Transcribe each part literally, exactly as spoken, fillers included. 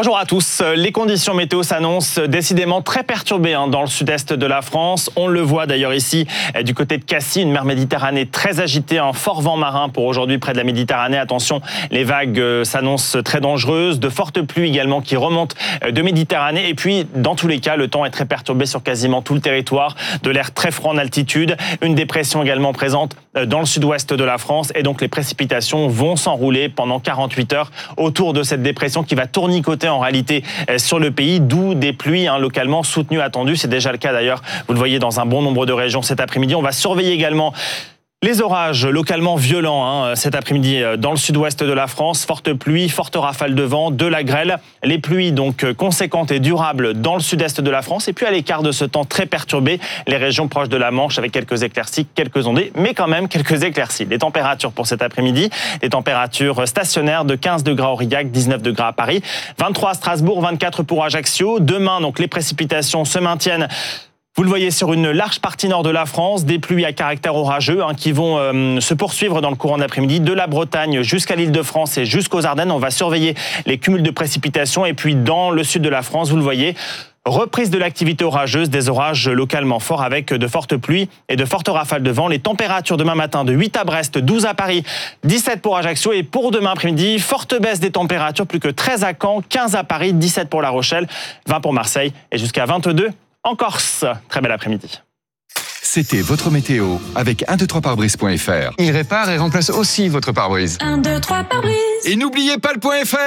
Bonjour à tous. Les conditions météo s'annoncent décidément très perturbées hein, dans le sud-est de la France. On le voit d'ailleurs ici du côté de Cassis, une mer Méditerranée très agitée, un fort vent marin pour aujourd'hui près de la Méditerranée. Attention, les vagues s'annoncent très dangereuses, de fortes pluies également qui remontent de Méditerranée. Et puis, dans tous les cas, le temps est très perturbé sur quasiment tout le territoire, de l'air très froid en altitude, une dépression également présente dans le sud-ouest de la France. Et donc, les précipitations vont s'enrouler pendant quarante-huit heures autour de cette dépression qui va tournicoter en réalité sur le pays, d'où des pluies hein, localement soutenues attendues. C'est déjà le cas d'ailleurs, vous le voyez dans un bon nombre de régions cet après-midi. On va surveiller également les orages localement violents hein, cet après-midi dans le sud-ouest de la France. Fortes pluies, fortes rafales de vent, de la grêle. Les pluies donc conséquentes et durables dans le sud-est de la France. Et puis à l'écart de ce temps très perturbé, les régions proches de la Manche avec quelques éclaircies, quelques ondées, mais quand même quelques éclaircies. Les températures pour cet après-midi, les températures stationnaires de quinze degrés à Aurillac, dix-neuf degrés à Paris, vingt-trois à Strasbourg, vingt-quatre pour Ajaccio. Demain, donc les précipitations se maintiennent. Vous le voyez sur une large partie nord de la France, des pluies à caractère orageux hein, qui vont euh, se poursuivre dans le courant d'après-midi, de la Bretagne jusqu'à l'Île-de-France et jusqu'aux Ardennes. On va surveiller les cumuls de précipitations et puis dans le sud de la France, vous le voyez, reprise de l'activité orageuse, des orages localement forts avec de fortes pluies et de fortes rafales de vent. Les températures demain matin de huit à Brest, douze à Paris, dix-sept pour Ajaccio et pour demain après-midi, forte baisse des températures, plus que treize à Caen, quinze à Paris, dix-sept pour La Rochelle, vingt pour Marseille et jusqu'à vingt-deux en Corse. Très bel après-midi. C'était votre météo avec un deux trois pare-brise point f r. Il répare et remplace aussi votre pare-brise. un deux trois pare-brise. Et n'oubliez pas le point .fr.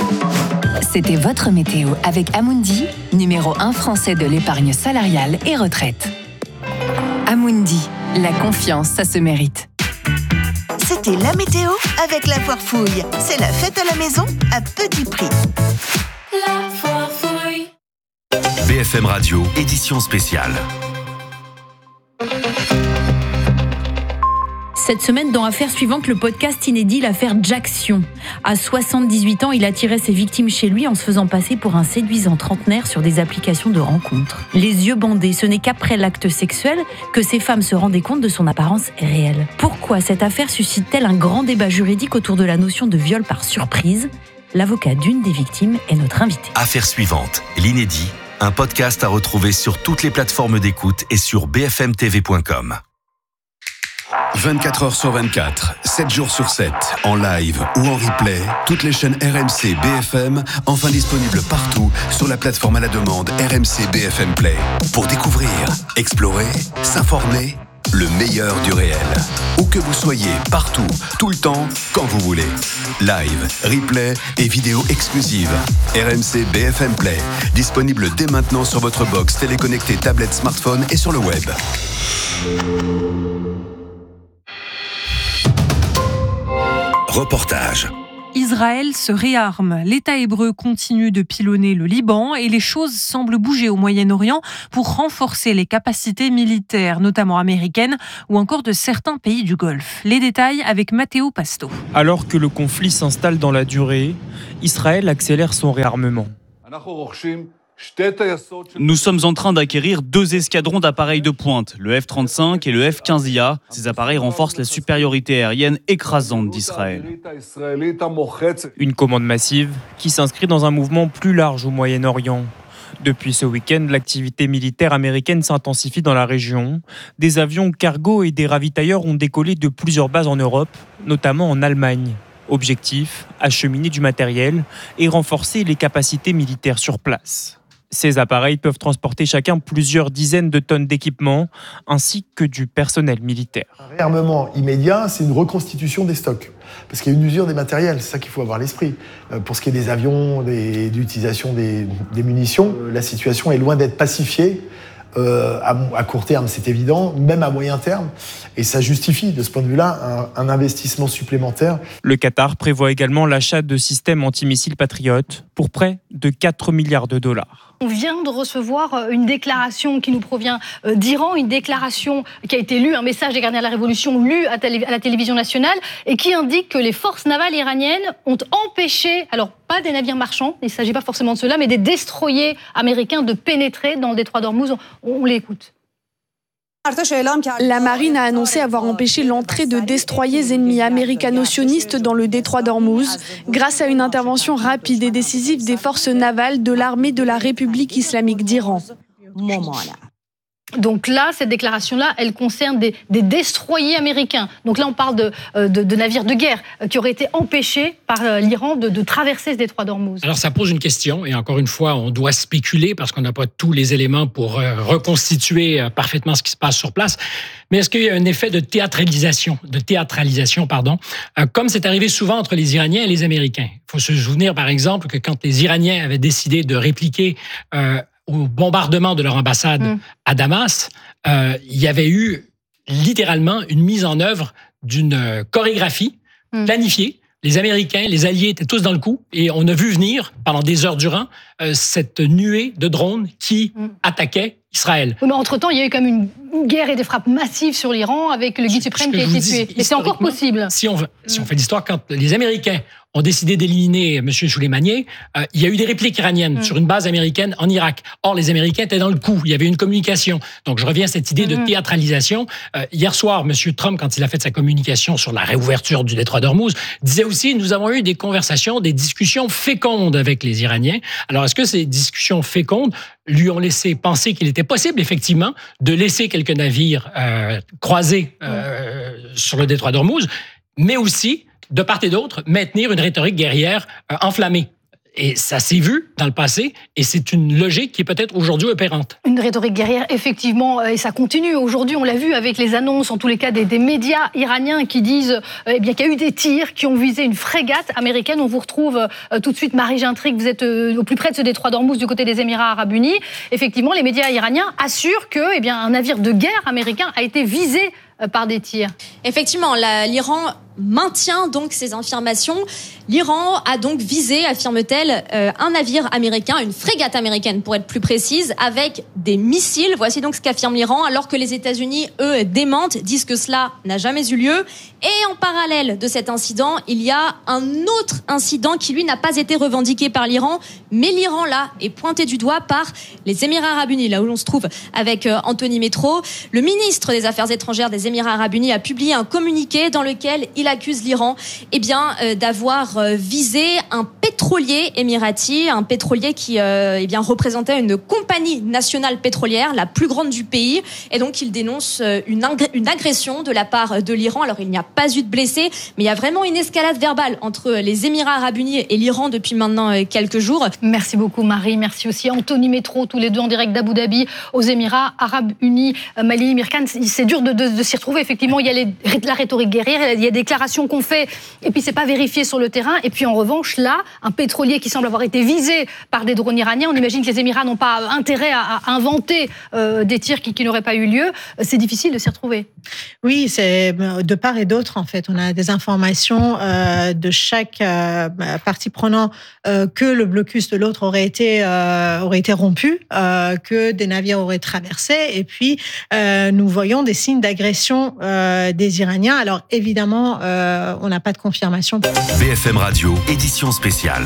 C'était votre météo avec Amundi, numéro un français de l'épargne salariale et retraite. Amundi, la confiance, ça se mérite. C'était la météo avec la Foire Fouille. C'est la fête à la maison à petit prix. La Foire Fouille. B F M Radio, édition spéciale. Cette semaine, dans Affaires suivantes, le podcast inédit, l'affaire Jackson. À soixante-dix-huit ans, il attirait ses victimes chez lui en se faisant passer pour un séduisant trentenaire sur des applications de rencontres. Les yeux bandés, ce n'est qu'après l'acte sexuel que ces femmes se rendaient compte de son apparence réelle. Pourquoi cette affaire suscite-t-elle un grand débat juridique autour de la notion de viol par surprise ? L'avocat d'une des victimes est notre invité. Affaires suivantes, l'inédit, un podcast à retrouver sur toutes les plateformes d'écoute et sur b f m t v point com. vingt-quatre heures sur vingt-quatre, sept jours sur sept, en live ou en replay, toutes les chaînes R M C B F M, enfin disponibles partout sur la plateforme à la demande R M C B F M Play. Pour découvrir, explorer, s'informer, le meilleur du réel. Où que vous soyez, partout, tout le temps, quand vous voulez. Live, replay et vidéos exclusives. R M C B F M Play, disponible dès maintenant sur votre box téléconnectée, tablette, smartphone et sur le web. Reportage. Israël se réarme. L'État hébreu continue de pilonner le Liban et les choses semblent bouger au Moyen-Orient pour renforcer les capacités militaires, notamment américaines ou encore de certains pays du Golfe. Les détails avec Matteo Pasto. Alors que le conflit s'installe dans la durée, Israël accélère son réarmement. Nous sommes en train d'acquérir deux escadrons d'appareils de pointe, le F trente-cinq et le F quinze I A. Ces appareils renforcent la supériorité aérienne écrasante d'Israël. Une commande massive qui s'inscrit dans un mouvement plus large au Moyen-Orient. Depuis ce week-end, l'activité militaire américaine s'intensifie dans la région. Des avions cargo et des ravitailleurs ont décollé de plusieurs bases en Europe, notamment en Allemagne. Objectif, acheminer du matériel et renforcer les capacités militaires sur place. Ces appareils peuvent transporter chacun plusieurs dizaines de tonnes d'équipements, ainsi que du personnel militaire. Un réarmement immédiat, c'est une reconstitution des stocks. Parce qu'il y a une usure des matériels, c'est ça qu'il faut avoir à l'esprit. Pour ce qui est des avions, des, d'utilisation des, des munitions, la situation est loin d'être pacifiée. Euh, à, à court terme, c'est évident, même à moyen terme. Et ça justifie, de ce point de vue-là, un, un investissement supplémentaire. Le Qatar prévoit également l'achat de systèmes antimissiles Patriot pour près de quatre milliards de dollars. On vient de recevoir une déclaration qui nous provient d'Iran, une déclaration qui a été lue, un message des gardiens de la Révolution lu à, télé, à la télévision nationale et qui indique que les forces navales iraniennes ont empêché, alors pas des navires marchands, il ne s'agit pas forcément de cela, mais des destroyers américains de pénétrer dans le détroit d'Ormuz. On, on l'écoute. La marine a annoncé avoir empêché l'entrée de destroyers ennemis américano-sionistes dans le détroit d'Ormuz grâce à une intervention rapide et décisive des forces navales de l'armée de la République islamique d'Iran. Donc là, cette déclaration-là, elle concerne des, des destroyers américains. Donc là, on parle de, de, de navires de guerre qui auraient été empêchés par l'Iran de, de traverser ce détroit d'Ormuz. Alors ça pose une question, et encore une fois, on doit spéculer parce qu'on n'a pas tous les éléments pour reconstituer parfaitement ce qui se passe sur place. Mais est-ce qu'il y a un effet de théâtralisation, de théâtralisation, pardon, comme c'est arrivé souvent entre les Iraniens et les Américains? Il faut se souvenir, par exemple, que quand les Iraniens avaient décidé de répliquer euh, au bombardement de leur ambassade mmh. à Damas, euh, il y avait eu littéralement une mise en œuvre d'une chorégraphie mmh. planifiée. Les Américains, les Alliés étaient tous dans le coup et on a vu venir pendant des heures durant euh, cette nuée de drones qui mmh. attaquaient Israël. Oui, mais entre-temps, il y a eu quand même une guerre et des frappes massives sur l'Iran avec le guide suprême qui a été tué. Et c'est encore possible. Si on, si on fait l'histoire, quand les Américains ont décidé d'éliminer M. Soleimani, euh, il y a eu des répliques iraniennes mmh. sur une base américaine en Irak. Or, les Américains étaient dans le coup. Il y avait une communication. Donc, je reviens à cette idée mmh. de théâtralisation. Euh, hier soir, M. Trump, quand il a fait sa communication sur la réouverture du détroit d'Ormuz, disait aussi, nous avons eu des conversations, des discussions fécondes avec les Iraniens. Alors, est-ce que ces discussions fécondes lui ont laissé penser qu'il était possible, effectivement, de laisser quelques navires euh, croisés euh, mmh. sur le détroit d'Ormuz, mais aussi, de part et d'autre, maintenir une rhétorique guerrière euh, enflammée. Et ça s'est vu dans le passé, et c'est une logique qui est peut-être aujourd'hui opérante. Une rhétorique guerrière, effectivement, et ça continue. Aujourd'hui, on l'a vu avec les annonces, en tous les cas, des, des médias iraniens qui disent eh bien, qu'il y a eu des tirs qui ont visé une frégate américaine. On vous retrouve euh, tout de suite, Marie Gintric, vous êtes euh, au plus près de ce détroit d'Ormuz, du côté des Émirats arabes unis. Effectivement, les médias iraniens assurent que eh bien, un navire de guerre américain a été visé euh, par des tirs. Effectivement, la, l'Iran maintient donc ces affirmations. L'Iran a donc visé, affirme-t-elle, euh, un navire américain, une frégate américaine pour être plus précise, avec des missiles. Voici donc ce qu'affirme l'Iran, alors que les États-Unis, eux, démentent, disent que cela n'a jamais eu lieu. Et en parallèle de cet incident, il y a un autre incident qui, lui, n'a pas été revendiqué par l'Iran, mais l'Iran, là, est pointé du doigt par les Émirats arabes unis, là où l'on se trouve avec euh, Anthony Métro. Le ministre des Affaires étrangères des Émirats arabes unis a publié un communiqué dans lequel il accuse l'Iran eh bien, euh, d'avoir euh, visé un pétrolier émirati, un pétrolier qui euh, eh bien, représentait une compagnie nationale pétrolière, la plus grande du pays. Et donc, il dénonce euh, une, ing- une agression de la part de l'Iran. Alors, il n'y a pas eu de blessés, mais il y a vraiment une escalade verbale entre les Émirats arabes unis et l'Iran depuis maintenant euh, quelques jours. Merci beaucoup, Marie. Merci aussi Anthony Métro, tous les deux en direct d'Abu Dhabi, aux Émirats arabes unis. Euh, Mali Mirkan, c'est dur de, de, de s'y retrouver. Effectivement, il y a les, la rhétorique guerrière, il y a des déclarations qu'on fait, et puis c'est pas vérifié sur le terrain. Et puis en revanche, là, un pétrolier qui semble avoir été visé par des drones iraniens, on imagine que les Émirats n'ont pas intérêt à, à inventer euh, des tirs qui, qui n'auraient pas eu lieu. C'est difficile de s'y retrouver. Oui, c'est de part et d'autre, en fait. On a des informations euh, de chaque euh, partie prenant euh, que le blocus de l'autre aurait été, euh, aurait été rompu, euh, que des navires auraient traversé. Et puis, euh, nous voyons des signes d'agression euh, des Iraniens. Alors, évidemment, euh, on n'a pas de confirmation. B F M Radio, édition spéciale.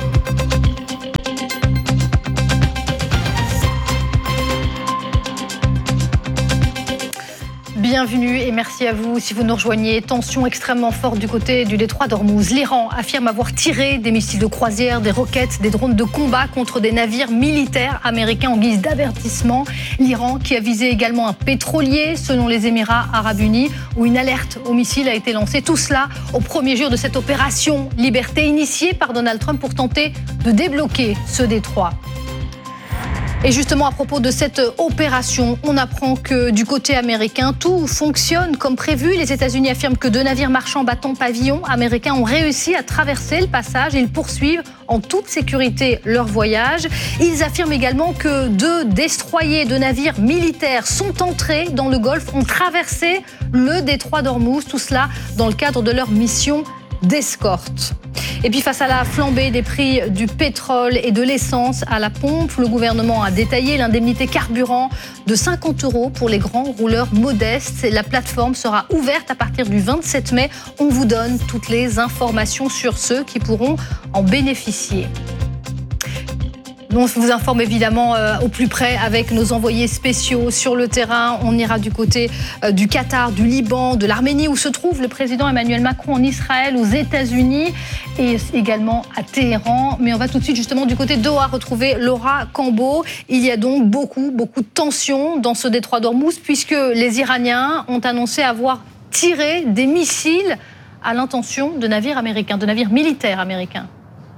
Bienvenue et merci à vous si vous nous rejoignez. Tension extrêmement forte du côté du détroit d'Ormuz. L'Iran affirme avoir tiré des missiles de croisière, des roquettes, des drones de combat contre des navires militaires américains en guise d'avertissement. L'Iran qui a visé également un pétrolier selon les Émirats arabes unis où une alerte aux missiles a été lancée. Tout cela au premier jour de cette opération Liberté initiée par Donald Trump pour tenter de débloquer ce détroit. Et justement, à propos de cette opération, on apprend que du côté américain, tout fonctionne comme prévu. Les États-Unis affirment que deux navires marchands battant pavillon américains ont réussi à traverser le passage et ils poursuivent en toute sécurité leur voyage. Ils affirment également que deux destroyers de navires militaires sont entrés dans le Golfe, ont traversé le détroit d'Ormuz, tout cela dans le cadre de leur mission d'escorte. Et puis face à la flambée des prix du pétrole et de l'essence à la pompe, le gouvernement a détaillé l'indemnité carburant de cinquante euros pour les grands rouleurs modestes. La plateforme sera ouverte à partir du vingt-sept mai. On vous donne toutes les informations sur ceux qui pourront en bénéficier. On vous informe évidemment euh, au plus près avec nos envoyés spéciaux sur le terrain. On ira du côté euh, du Qatar, du Liban, de l'Arménie où se trouve le président Emmanuel Macron, en Israël, aux États-Unis et également à Téhéran. Mais on va tout de suite justement du côté de Doha retrouver Laura Cambo. Il y a donc beaucoup, beaucoup de tensions dans ce détroit d'Ormuz puisque les Iraniens ont annoncé avoir tiré des missiles à l'intention de navires américains, de navires militaires américains.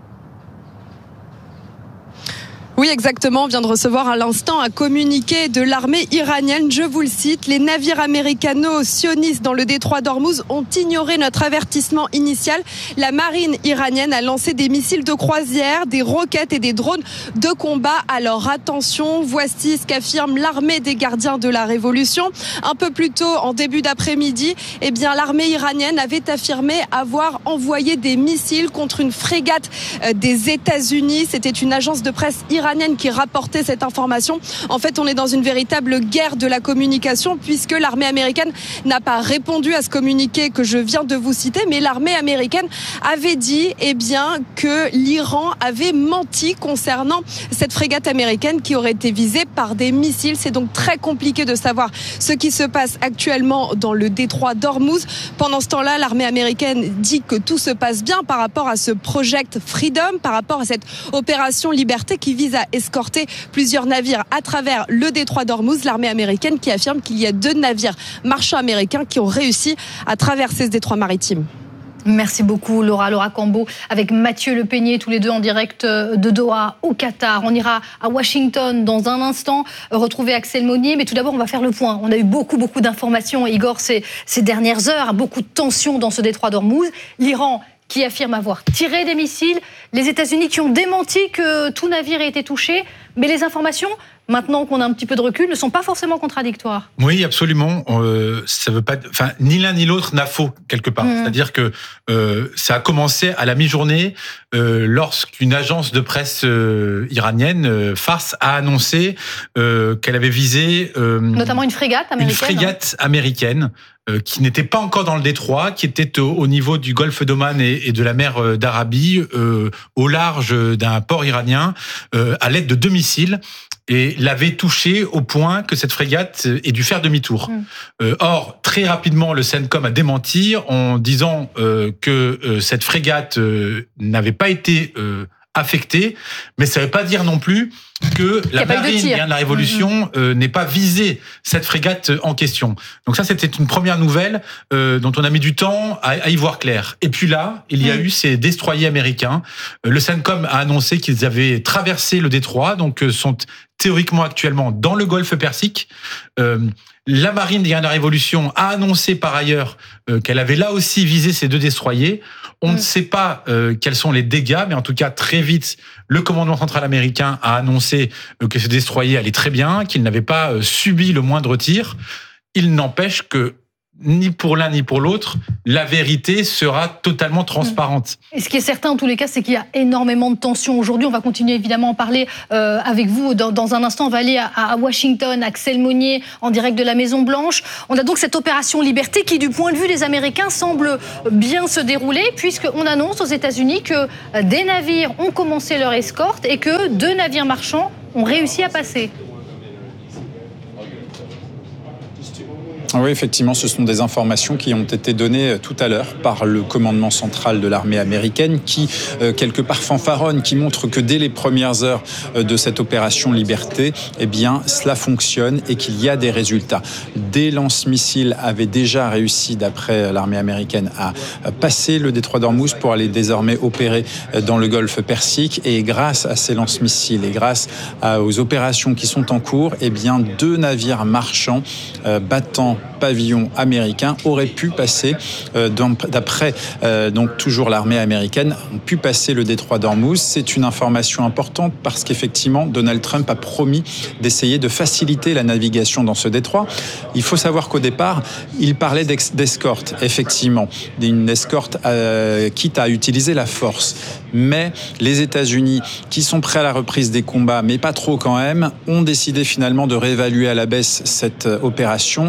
Oui, exactement. On vient de recevoir à l'instant un communiqué de l'armée iranienne. Je vous le cite. Les navires américano-sionistes dans le détroit d'Ormuz ont ignoré notre avertissement initial. La marine iranienne a lancé des missiles de croisière, des roquettes et des drones de combat. Alors attention, voici ce qu'affirme l'armée des gardiens de la Révolution. Un peu plus tôt, en début d'après-midi, eh bien, l'armée iranienne avait affirmé avoir envoyé des missiles contre une frégate des États-Unis. C'était une agence de presse iranienne qui rapportait cette information. En fait, on est dans une véritable guerre de la communication puisque l'armée américaine n'a pas répondu à ce communiqué que je viens de vous citer, mais l'armée américaine avait dit eh bien, que l'Iran avait menti concernant cette frégate américaine qui aurait été visée par des missiles. C'est donc très compliqué de savoir ce qui se passe actuellement dans le détroit d'Ormuz. Pendant ce temps-là, l'armée américaine dit que tout se passe bien par rapport à ce Project Freedom, par rapport à cette opération Liberté qui vise à escorter plusieurs navires à travers le détroit d'Ormuz. L'armée américaine qui affirme qu'il y a deux navires marchands américains qui ont réussi à traverser ce détroit maritime. Merci beaucoup Laura, Laura Cambo avec Mathieu Lepeigné, tous les deux en direct de Doha au Qatar. On ira à Washington dans un instant, retrouver Axel Monnier, mais tout d'abord on va faire le point. On a eu beaucoup beaucoup d'informations, Igor, ces, ces dernières heures, beaucoup de tensions dans ce détroit d'Ormuz. L'Iran qui affirme avoir tiré des missiles, les États-Unis qui ont démenti que tout navire ait été touché, mais les informations, maintenant qu'on a un petit peu de recul, ne sont pas forcément contradictoires. Oui, absolument. Euh, ça veut pas, enfin, ni l'un ni l'autre n'a faux quelque part. Mmh. C'est-à-dire que euh, ça a commencé à la mi-journée euh, lorsqu'une agence de presse euh, iranienne, euh, Fars, a annoncé euh, qu'elle avait visé euh, notamment une frégate américaine. Une frégate américaine. Euh, qui n'était pas encore dans le détroit, qui était au, au niveau du golfe d'Oman et, et de la mer d'Arabie, euh, au large d'un port iranien, euh, à l'aide de deux missiles, et l'avait touché au point que cette frégate ait dû faire demi-tour. Mmh. Euh, or, très rapidement, le CENTCOM a démenti en disant euh, que euh, cette frégate euh, n'avait pas été euh, affectée, mais ça ne veut pas dire non plus que la marine de, de la Révolution mmh. euh, n'ait pas visé cette frégate en question. Donc ça, c'était une première nouvelle euh, dont on a mis du temps à, à y voir clair. Et puis là, il y a mmh. eu ces destroyers américains. Euh, le CENTCOM a annoncé qu'ils avaient traversé le détroit, donc euh, sont théoriquement actuellement dans le golfe Persique. Euh, la marine de la Révolution a annoncé par ailleurs euh, qu'elle avait là aussi visé ces deux destroyers. On mmh. ne sait pas euh, quels sont les dégâts, mais en tout cas, très vite, le commandement central américain a annoncé euh, que ce destroyer allait très bien, qu'il n'avait pas euh, subi le moindre tir. Il n'empêche que ni pour l'un ni pour l'autre, la vérité sera totalement transparente. Et ce qui est certain en tous les cas, c'est qu'il y a énormément de tensions aujourd'hui. On va continuer évidemment à en parler euh, avec vous dans, dans un instant. On va aller à, à Washington, Axel Monnier, en direct de la Maison-Blanche. On a donc cette opération Liberté qui, du point de vue des Américains, semble bien se dérouler, puisqu'on annonce aux États-Unis que des navires ont commencé leur escorte et que deux navires marchands ont réussi à passer. Oui, effectivement, ce sont des informations qui ont été données tout à l'heure par le commandement central de l'armée américaine qui, euh, quelque part, fanfaronne, qui montre que dès les premières heures de cette opération Liberté, eh bien, cela fonctionne et qu'il y a des résultats. Des lance-missiles avaient déjà réussi, d'après l'armée américaine, à passer le détroit d'Ormuz pour aller désormais opérer dans le golfe Persique. Et grâce à ces lance-missiles et grâce à, aux opérations qui sont en cours, eh bien, deux navires marchands euh, battant pavillon américain auraient pu passer, euh, d'après euh, donc toujours l'armée américaine, ont pu passer le détroit d'Ormuz. C'est une information importante parce qu'effectivement Donald Trump a promis d'essayer de faciliter la navigation dans ce détroit. Il faut savoir qu'au départ, il parlait d'escorte, effectivement, d'une escorte euh, quitte à utiliser la force. Mais les États-Unis, qui sont prêts à la reprise des combats, mais pas trop quand même, ont décidé finalement de réévaluer à la baisse cette opération et ont décidé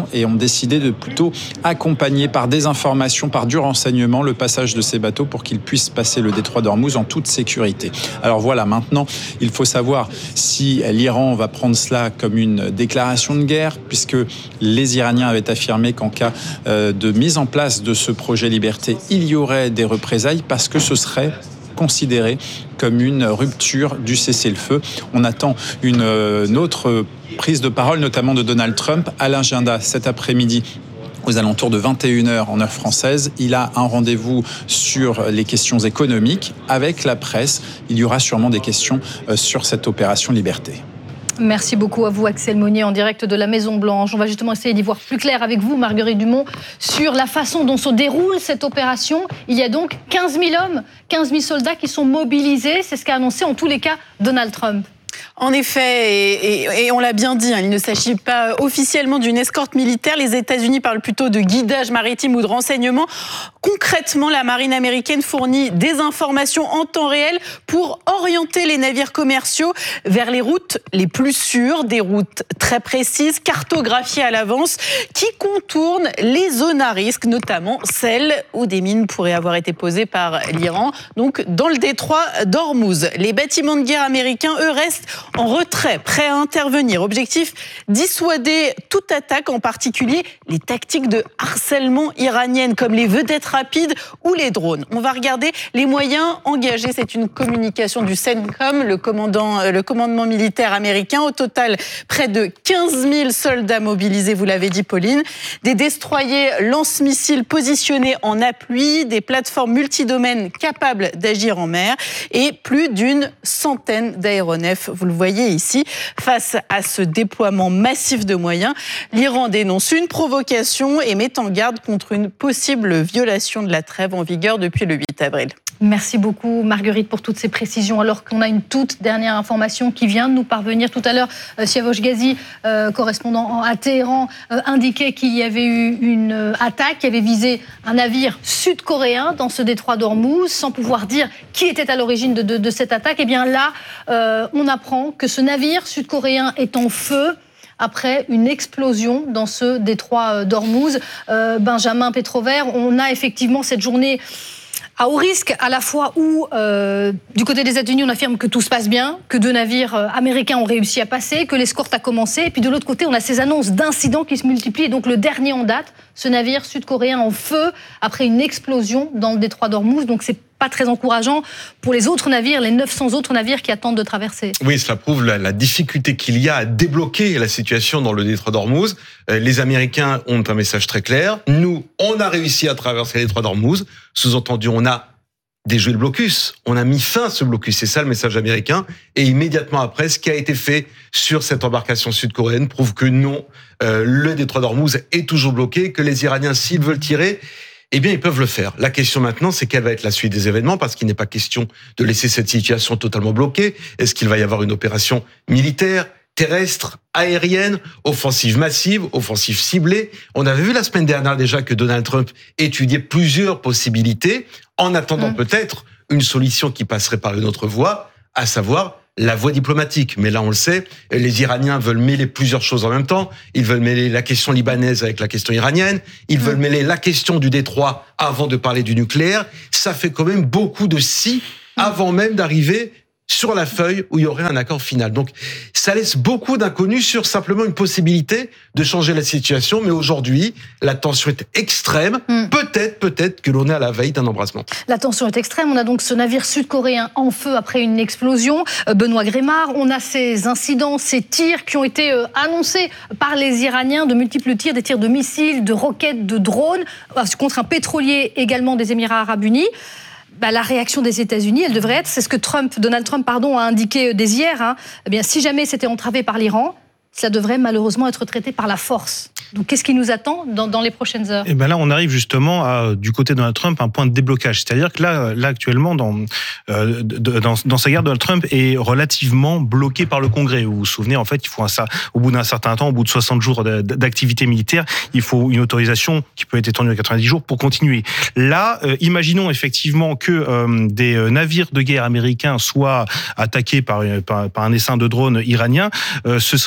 décidé de plutôt accompagner par des informations, par du renseignement, le passage de ces bateaux pour qu'ils puissent passer le détroit d'Ormuz en toute sécurité. Alors voilà, maintenant, il faut savoir si l'Iran va prendre cela comme une déclaration de guerre, puisque les Iraniens avaient affirmé qu'en cas de mise en place de ce projet Liberté, il y aurait des représailles parce que ce serait considéré comme une rupture du cessez-le-feu. On attend une, une autre prise de parole, notamment de Donald Trump, à l'agenda cet après-midi. Aux alentours de vingt et une heures en heure française, il a un rendez-vous sur les questions économiques avec la presse. Il y aura sûrement des questions sur cette opération Liberté. Merci beaucoup à vous, Axel Monnier, en direct de la Maison-Blanche. On va justement essayer d'y voir plus clair avec vous, Marguerite Dumont, sur la façon dont se déroule cette opération. Il y a donc quinze mille hommes, quinze mille soldats qui sont mobilisés. C'est ce qu'a annoncé en tous les cas Donald Trump. En effet, et, et, et on l'a bien dit, hein, il ne s'agit pas officiellement d'une escorte militaire. Les États-Unis parlent plutôt de guidage maritime ou de renseignement. Concrètement, la marine américaine fournit des informations en temps réel pour orienter les navires commerciaux vers les routes les plus sûres, des routes très précises, cartographiées à l'avance, qui contournent les zones à risque, notamment celles où des mines pourraient avoir été posées par l'Iran, donc dans le détroit d'Ormuz. Les bâtiments de guerre américains, eux, restent en retrait, prêts à intervenir. Objectif, dissuader toute attaque, en particulier les tactiques de harcèlement iraniennes, comme les vedettes rapides ou les drones. On va regarder les moyens engagés. C'est une communication du CENTCOM, le, commandant, le commandement militaire américain. Au total, près de quinze mille soldats mobilisés, vous l'avez dit, Pauline. Des destroyers lance-missiles positionnés en appui, des plateformes multidomaines capables d'agir en mer et plus d'une centaine d'aéronefs. Vous le voyez ici. Face à ce déploiement massif de moyens, l'Iran dénonce une provocation et met en garde contre une possible violation de la trêve en vigueur depuis le huit avril. Merci beaucoup, Marguerite, pour toutes ces précisions. Alors qu'on a une toute dernière information qui vient de nous parvenir tout à l'heure, euh, Siavosh Ghazi, euh, correspondant à Téhéran, euh, indiquait qu'il y avait eu une euh, attaque qui avait visé un navire sud-coréen dans ce détroit d'Ormuz, sans pouvoir dire qui était à l'origine de, de, de cette attaque. Et bien là, euh, on apprend que ce navire sud-coréen est en feu après une explosion dans ce détroit d'Ormuz. Euh, Benjamin Pétrovert, on a effectivement cette journée à haut risque, à la fois où, euh, du côté des États-Unis, on affirme que tout se passe bien, que deux navires américains ont réussi à passer, que l'escorte a commencé, et puis de l'autre côté, on a ces annonces d'incidents qui se multiplient. Et donc le dernier en date, ce navire sud-coréen en feu, après une explosion dans le détroit d'Ormuz. Donc c'est pas très encourageant pour les autres navires, les neuf cents autres navires qui attendent de traverser. Oui, cela prouve la, la difficulté qu'il y a à débloquer la situation dans le détroit d'Ormuz. Euh, les Américains ont un message très clair. Nous, on a réussi à traverser le détroit d'Ormuz. Sous-entendu, on a déjoué le blocus. On a mis fin à ce blocus. C'est ça le message américain. Et immédiatement après, ce qui a été fait sur cette embarcation sud-coréenne prouve que non, euh, le détroit d'Ormuz est toujours bloqué, que les Iraniens, s'ils veulent tirer, eh bien, ils peuvent le faire. La question maintenant, c'est quelle va être la suite des événements, parce qu'il n'est pas question de laisser cette situation totalement bloquée. Est-ce qu'il va y avoir une opération militaire, terrestre, aérienne, offensive massive, offensive ciblée? On avait vu la semaine dernière déjà que Donald Trump étudiait plusieurs possibilités, en attendant mmh. peut-être une solution qui passerait par une autre voie, à savoir la voie diplomatique. Mais là, on le sait, les Iraniens veulent mêler plusieurs choses en même temps. Ils veulent mêler la question libanaise avec la question iranienne. Ils mmh. veulent mêler la question du détroit avant de parler du nucléaire. Ça fait quand même beaucoup de si mmh. avant même d'arriver sur la feuille où il y aurait un accord final. Donc, ça laisse beaucoup d'inconnus sur simplement une possibilité de changer la situation. Mais aujourd'hui, la tension est extrême. Mm. Peut-être, peut-être que l'on est à la veille d'un embrasement. La tension est extrême. On a donc ce navire sud-coréen en feu après une explosion. Benoît Grémard, on a ces incidents, ces tirs qui ont été annoncés par les Iraniens, de multiples tirs, des tirs de missiles, de roquettes, de drones, contre un pétrolier également des Émirats arabes unis. Bah, la réaction des États-Unis, elle devrait être, c'est ce que Trump, Donald Trump pardon, a indiqué dès hier, hein, eh bien, si jamais c'était entravé par l'Iran, cela devrait malheureusement être traité par la force. Donc, qu'est-ce qui nous attend dans, dans les prochaines heures ? Et ben là, on arrive justement à, du côté de Donald Trump, un point de déblocage. C'est-à-dire que là, là actuellement, dans, euh, dans, dans sa guerre, Donald Trump est relativement bloqué par le Congrès. Vous vous souvenez, en fait, il faut un, au bout d'un certain temps, au bout de soixante jours d'activité militaire, il faut une autorisation qui peut être étendue à quatre-vingt-dix jours pour continuer. Là, euh, imaginons effectivement que euh, des navires de guerre américains soient attaqués par, par, par un essaim de drones iranien. Euh, ce serait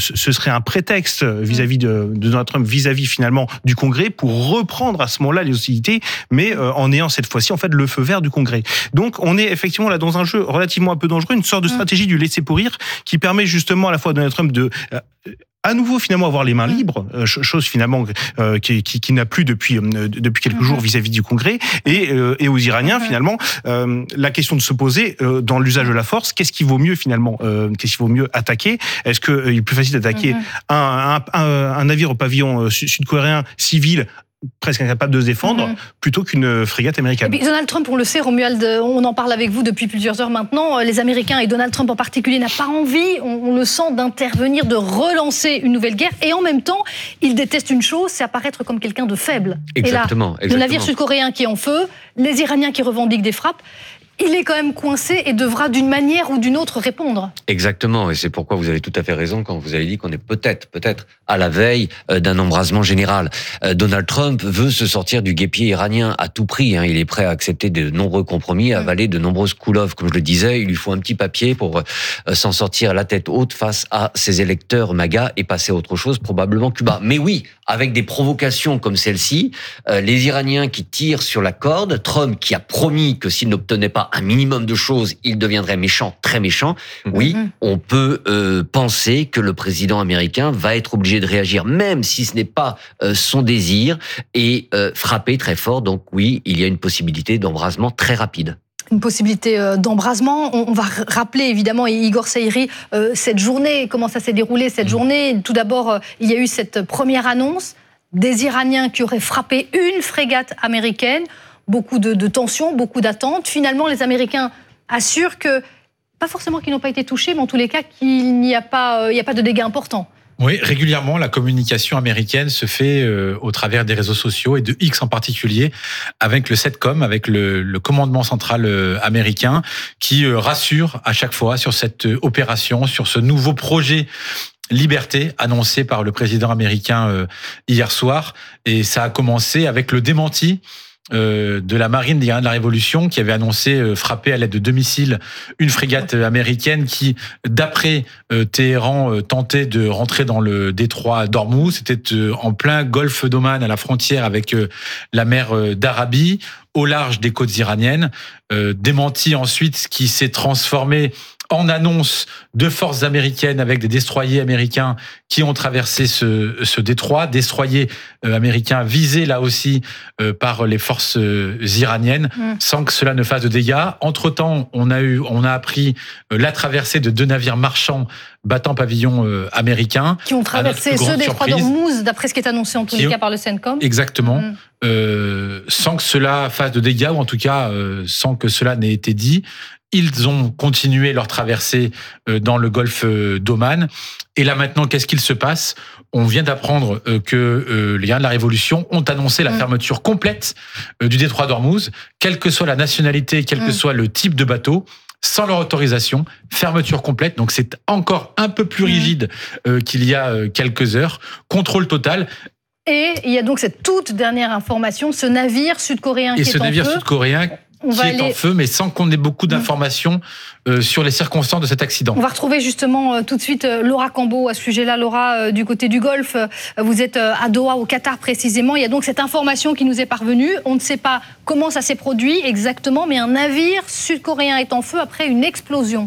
ce serait un prétexte vis-à-vis de, de Donald Trump, vis-à-vis finalement du Congrès, pour reprendre à ce moment-là les hostilités, mais euh, en ayant cette fois-ci en fait le feu vert du Congrès. Donc on est effectivement là dans un jeu relativement un peu dangereux, une sorte de stratégie du laisser pourrir qui permet justement à la fois à Donald Trump de euh, à nouveau finalement avoir les mains libres, euh, chose finalement euh, qui, qui, qui n'a plus depuis euh, depuis quelques jours vis-à-vis du Congrès, et, euh, et aux Iraniens finalement euh, la question de se poser euh, dans l'usage de la force, qu'est-ce qui vaut mieux finalement, euh, qu'est-ce qui vaut mieux attaquer? Est-ce que euh, il est plus facile d'attaquer un, un, un, un navire au pavillon sud-coréen civil presque incapable de se défendre, mmh. plutôt qu'une frégate américaine. Et puis Donald Trump, on le sait, Romuald, on en parle avec vous depuis plusieurs heures maintenant, les Américains et Donald Trump en particulier n'a pas envie, on, on le sent, d'intervenir, de relancer une nouvelle guerre, et en même temps, il déteste une chose, c'est apparaître comme quelqu'un de faible. Exactement. Et là, le navire sud-coréen qui est en feu, les Iraniens qui revendiquent des frappes, il est quand même coincé et devra d'une manière ou d'une autre répondre. Exactement, et c'est pourquoi vous avez tout à fait raison quand vous avez dit qu'on est peut-être, peut-être à la veille d'un embrasement général. Donald Trump veut se sortir du guêpier iranien à tout prix. Hein. Il est prêt à accepter de nombreux compromis, à avaler de nombreuses couleuvres. Comme je le disais, il lui faut un petit papier pour s'en sortir la tête haute face à ses électeurs MAGA et passer à autre chose, probablement Cuba. Mais oui, avec des provocations comme celle-ci, les Iraniens qui tirent sur la corde, Trump qui a promis que s'il n'obtenait pas un minimum de choses, il deviendrait méchant, très méchant. Oui, mmh. on peut euh, penser que le président américain va être obligé de réagir, même si ce n'est pas euh, son désir, et euh, frapper très fort. Donc oui, il y a une possibilité d'embrasement très rapide. Une possibilité d'embrasement. On va rappeler évidemment, Igor Seiri, cette journée, comment ça s'est déroulé cette journée. Tout d'abord, il y a eu cette première annonce des Iraniens qui auraient frappé une frégate américaine. Beaucoup de, de tensions, beaucoup d'attentes. Finalement, les Américains assurent que, pas forcément qu'ils n'ont pas été touchés, mais en tous les cas qu'il n'y a pas, euh, il n'y a pas de dégâts importants. Oui, régulièrement, la communication américaine se fait euh, au travers des réseaux sociaux et de X en particulier, avec le CENTCOM, avec le, le commandement central euh, américain, qui euh, rassure à chaque fois sur cette euh, opération, sur ce nouveau projet Liberté annoncé par le président américain euh, hier soir. Et ça a commencé avec le démenti Euh, de la marine des Gardiens de la Révolution qui avait annoncé euh, frapper à l'aide de deux missiles une frégate américaine qui, d'après euh, Téhéran, euh, tentait de rentrer dans le détroit d'Ormuz. C'était euh, en plein golfe d'Oman, à la frontière avec euh, la mer euh, d'Arabie, au large des côtes iraniennes. Euh, démenti ensuite, qui s'est transformé en annonce de forces américaines avec des destroyers américains qui ont traversé ce, ce détroit, destroyers euh, américains visés là aussi euh, par les forces euh, iraniennes, mmh. sans que cela ne fasse de dégâts. Entre-temps, on a eu, on a appris euh, la traversée de deux navires marchands battant pavillon euh, américain. Qui ont traversé ce détroit d'Ormuz, d'après ce qui est annoncé en tous les cas par le CENTCOM. Exactement. Mmh. Euh, sans que cela fasse de dégâts, ou en tout cas euh, sans que cela n'ait été dit. Ils ont continué leur traversée dans le golfe d'Oman. Et là maintenant, qu'est-ce qu'il se passe ? On vient d'apprendre que les Gardiens de la Révolution ont annoncé la fermeture complète du détroit d'Ormuz, quelle que soit la nationalité, quel que soit le type de bateau, sans leur autorisation, fermeture complète. Donc c'est encore un peu plus rigide qu'il y a quelques heures. Contrôle total. Et il y a donc cette toute dernière information, ce navire sud-coréen qui est en feu. Et ce navire sud-coréen On qui va est aller... en feu, mais sans qu'on ait beaucoup d'informations euh, sur les circonstances de cet accident. On va retrouver justement euh, tout de suite euh, Laura Cambo à ce sujet-là. Laura, euh, du côté du Golfe, euh, vous êtes euh, à Doha, au Qatar précisément. Il y a donc cette information qui nous est parvenue. On ne sait pas comment ça s'est produit exactement, mais un navire sud-coréen est en feu après une explosion.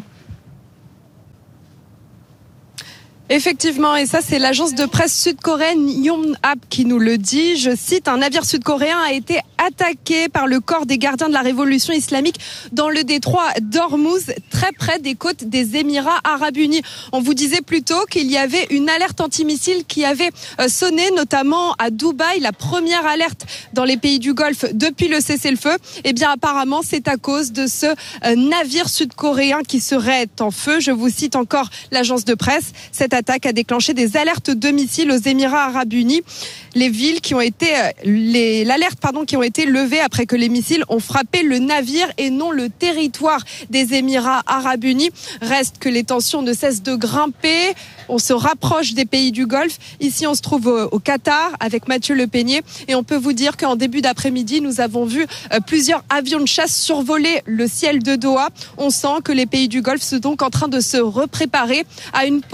Effectivement, et ça c'est l'agence de presse sud-coréenne Yonhap qui nous le dit. Je cite, un navire sud-coréen a été attaqué par le corps des gardiens de la révolution islamique dans le détroit d'Ormuz, très près des côtes des Émirats arabes unis. On vous disait plus tôt qu'il y avait une alerte antimissile qui avait sonné, notamment à Dubaï, la première alerte dans les pays du Golfe depuis le cessez-le-feu. Eh bien apparemment c'est à cause de ce navire sud-coréen qui serait en feu. Je vous cite encore l'agence de presse. Cette attaque a déclenché des alertes de missiles aux Émirats arabes unis. Les villes qui ont été, les, l'alerte pardon, qui ont été levées après que les missiles ont frappé le navire et non le territoire des Émirats arabes unis. Reste que les tensions ne cessent de grimper. On se rapproche des pays du Golfe. Ici, on se trouve au, au Qatar avec Mathieu Le Peignet. Et on peut vous dire qu'en début d'après-midi, nous avons vu plusieurs avions de chasse survoler le ciel de Doha. On sent que les pays du Golfe sont donc en train de se repréparer à une possible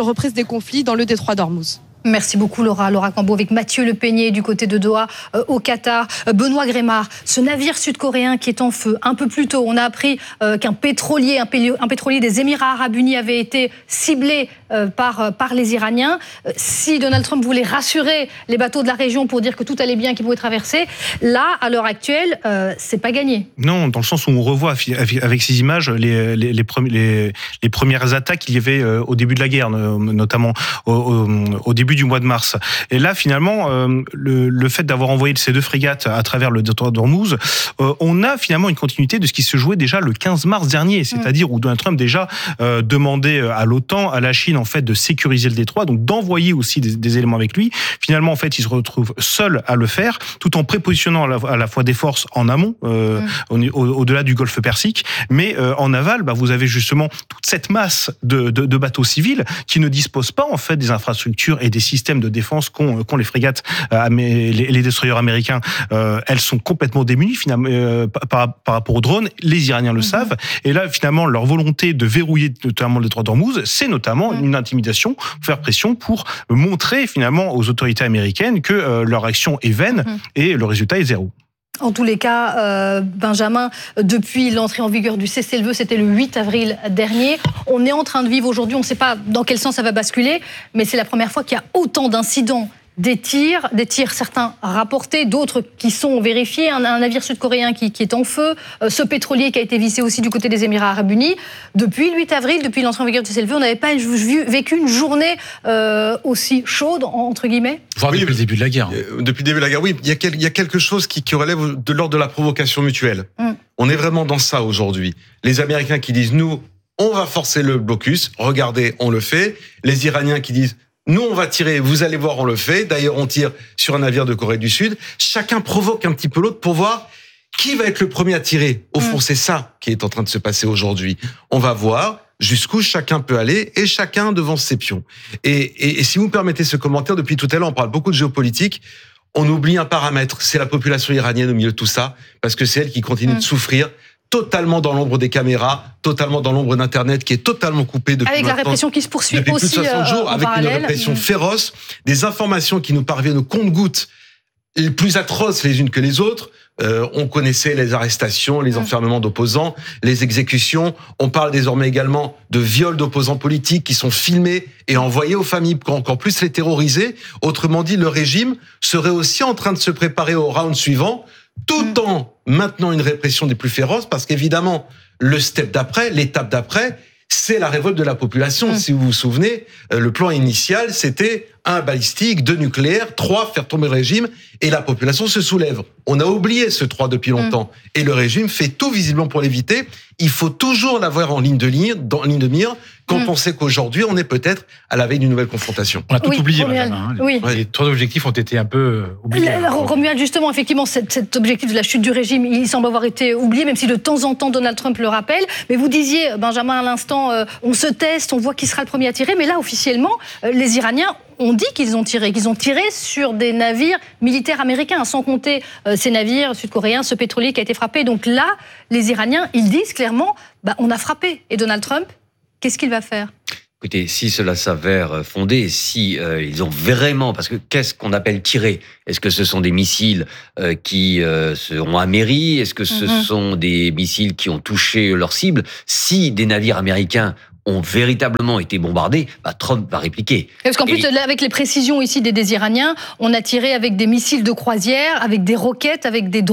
reprise des conflits dans le détroit d'Ormuz. Merci beaucoup Laura. Laura Cambo avec Mathieu Le Peignet du côté de Doha euh, au Qatar. Euh, Benoît Grémard, ce navire sud-coréen qui est en feu. Un peu plus tôt, on a appris euh, qu'un pétrolier, un, péli- un pétrolier des Émirats Arabes Unis avait été ciblé euh, par, euh, par les Iraniens. Euh, si Donald Trump voulait rassurer les bateaux de la région pour dire que tout allait bien, qu'ils pouvaient traverser, là, à l'heure actuelle, euh, c'est pas gagné. Non, dans le sens où on revoit avec ces images les, les, les, premiers, les, les premières attaques qu'il y avait euh, au début de la guerre, notamment au, au, au début du mois de mars. Et là, finalement, euh, le, le fait d'avoir envoyé ces deux frégates à travers le détroit d'Ormuz, euh, on a finalement une continuité de ce qui se jouait déjà le quinze mars dernier, c'est-à-dire mmh. où Donald Trump déjà euh, demandait à l'OTAN, à la Chine, en fait, de sécuriser le détroit, donc d'envoyer aussi des, des éléments avec lui. Finalement, en fait, il se retrouve seul à le faire, tout en prépositionnant à la, à la fois des forces en amont, euh, mmh. au, au-delà du Golfe Persique, mais euh, en aval, bah, vous avez justement toute cette masse de, de, de bateaux civils qui ne disposent pas, en fait, des infrastructures et des systèmes de défense qu'ont, qu'ont les frégates, euh, les, les destroyers américains. Euh, elles sont complètement démunies finalement euh, par, par rapport aux drones. Les Iraniens le mmh. savent. Et là, finalement, leur volonté de verrouiller notamment le détroit d'Ormuz, c'est notamment mmh. une intimidation, faire pression pour montrer finalement aux autorités américaines que euh, leur action est vaine mmh. et le résultat est zéro. En tous les cas, euh, Benjamin, depuis l'entrée en vigueur du cessez-le-feu, c'était le huit avril dernier. On est en train de vivre aujourd'hui, on ne sait pas dans quel sens ça va basculer, mais c'est la première fois qu'il y a autant d'incidents. Des tirs, des tirs certains rapportés, d'autres qui sont vérifiés, un, un navire sud-coréen qui, qui est en feu, euh, ce pétrolier qui a été vissé aussi du côté des Émirats Arabes Unis. Depuis le huit avril, depuis l'entrée en vigueur du cessez-le-feu, on n'avait pas vu, vécu une journée euh, aussi chaude, entre guillemets. Voire depuis oui, le début de la guerre. Euh, depuis le début de la guerre, oui. Il y a, quel, il y a quelque chose qui, qui relève de l'ordre de la provocation mutuelle. Mm. On est vraiment dans ça aujourd'hui. Les Américains qui disent, nous, on va forcer le blocus, regardez, on le fait. Les Iraniens qui disent, nous, on va tirer, vous allez voir, on le fait. D'ailleurs, on tire sur un navire de Corée du Sud. Chacun provoque un petit peu l'autre pour voir qui va être le premier à tirer. Au fond, mmh. c'est ça qui est en train de se passer aujourd'hui. On va voir jusqu'où chacun peut aller et chacun devance ses pions. Et, et, et si vous me permettez ce commentaire, depuis tout à l'heure, on parle beaucoup de géopolitique. On oublie un paramètre, c'est la population iranienne au milieu de tout ça, parce que c'est elle qui continue mmh. de souffrir. Totalement dans l'ombre des caméras, totalement dans l'ombre d'Internet qui est totalement coupé depuis avec la répression qui se poursuit depuis aussi plus de soixante jours, euh, avec parallèle. Une répression mmh. féroce, des informations qui nous parviennent au compte-gouttes, les plus atroces les unes que les autres. Euh, on connaissait les arrestations, les mmh. enfermements d'opposants, les exécutions. On parle désormais également de viols d'opposants politiques qui sont filmés et envoyés aux familles pour encore plus les terroriser. Autrement dit, le régime serait aussi en train de se préparer au round suivant, tout en maintenant une répression des plus féroces, parce qu'évidemment, le step d'après, l'étape d'après, c'est la révolte de la population. Mmh. Si vous vous souvenez, le plan initial, c'était un balistique, deux nucléaires, trois, faire tomber le régime, et la population se soulève. On a oublié ce trois depuis longtemps, mmh. et le régime fait tout visiblement pour l'éviter. Il faut toujours l'avoir en ligne de mire, dans ligne de mire, quand mmh. on sait qu'aujourd'hui, on est peut-être à la veille d'une nouvelle confrontation. On a tout oui, oublié, Romuald, madame. Hein. Oui. Les trois objectifs ont été un peu oubliés. Romuald, justement, effectivement, cet, cet objectif de la chute du régime, il semble avoir été oublié, même si de temps en temps, Donald Trump le rappelle. Mais vous disiez, Benjamin, à l'instant, euh, on se teste, on voit qui sera le premier à tirer. Mais là, officiellement, euh, les Iraniens ont dit qu'ils ont tiré, qu'ils ont tiré sur des navires militaires américains, sans compter euh, ces navires sud-coréens, ce pétrolier qui a été frappé. Donc là, les Iraniens, ils disent clairement, bah, on a frappé. Et Donald Trump, qu'est-ce qu'il va faire ? Écoutez, si cela s'avère fondé, si euh, ils ont vraiment, parce que qu'est-ce qu'on appelle tirer ? Est-ce que ce sont des missiles euh, qui euh, seront améris ? Est-ce que ce mm-hmm. sont des missiles qui ont touché leur cible ? Si des navires américains ont véritablement été bombardés, bah, Trump va répliquer. Parce qu'en Et... plus, là, avec les précisions ici des, des Iraniens, on a tiré avec des missiles de croisière, avec des roquettes, avec des drones.